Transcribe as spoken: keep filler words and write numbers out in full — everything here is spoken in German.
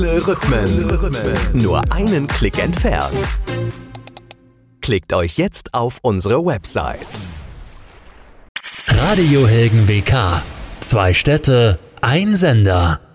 Rhythmen. Rhythmen. Nur einen Klick entfernt. Klickt euch jetzt auf unsere Website. Radio Helgen W K. Zwei Städte, ein Sender.